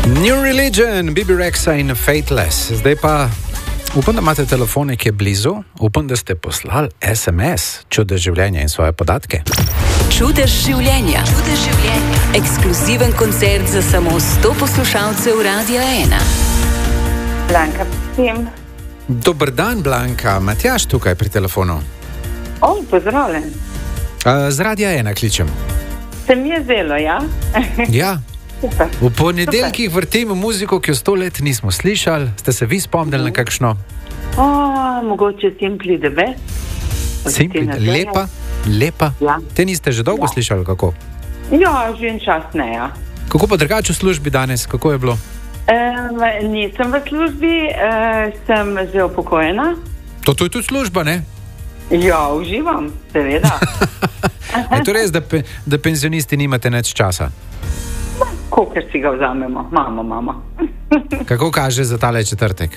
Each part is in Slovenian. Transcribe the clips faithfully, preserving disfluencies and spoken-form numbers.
New Religion, B B Rexa in Fateless. Zdaj pa upam, da imate telefone, ki je blizu. Upam, da ste poslali S M S, čudež življenja in svoje podatke. Čudež življenja. Čudež življenja. Ekskluziven koncert za samo sto poslušalcev Radia ena. Blanka, vsem. Dober dan, Blanka. Matjaž tukaj pri telefonu. O, pozdravljen. Uh, z Radia ena kličem. Se mi je zelo, ja? Ja. Super. V ponedeljkih vrtimo muziko, ki jo sto let nismo slišali. Ste se vi spomnili na kakšno? O, mogoče Simply the Best. Simply, lepa, lepa. Ja. Te niste že dolgo Ja. slišali, kako? Ja, že en čas ne, ja. Kako pa drugače v službi danes? Kako je bilo? Um, nisem v službi, uh, sem že upokojena. To, to je tudi služba, ne? Ja, uživam, seveda. Je to res, da, pe, da penzionisti nimate več časa? Kolikor si ga vzamemo, mamo, mamo. Kako kaže za tale četrtek?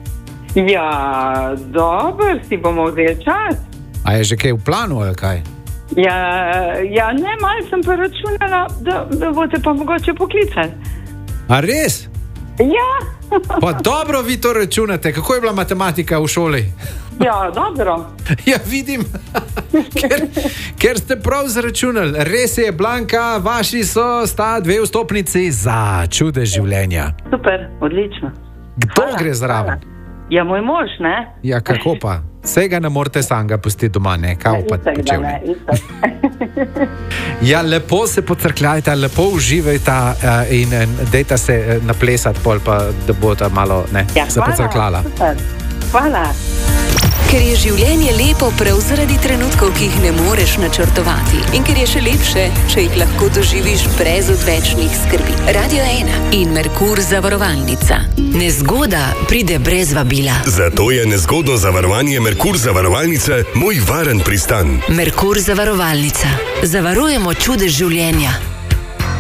Ja, dobro, si bomo vzeli čas. A je že kaj v planu ali kaj? Ja, ja ne, malo sem pa računala, da, da boste pa mogoče poklicali. A res? Ja. Pa dobro vi to računate. Kako je bila matematika v šoli? Ja, dobro. Ja, vidim, ker, ker ste prav zračunali. Res je, Blanka, vaši so sta dve vstopnici za čudež življenja. Super, odlično. Kdo Hvala, gre zraven? hvala. Ja, moj mož, ne? Ja, kako pa? Vsega ne morete samega pustiti doma, ne? Kao pa Itak, da počevne. ne, itak. Ja, lepo se pocrkljajte, lepo uživajte uh, in uh, dejte se uh, naplesati pol, pa da boste malo ne, Ja, se hvala, pocrkljala. super. Hvala. Ker je življenje lepo prav zaradi trenutkov, ki jih ne moreš načrtovati. In ker je še lepše, če jih lahko doživiš brez odvečnih skrbi. Radio ena in Merkur zavarovalnica. Nezgoda pride brez vabila. Zato je nezgodno zavarovanje Merkur zavarovalnice moj varen pristan. Merkur zavarovalnica. Zavarujemo čudež življenja.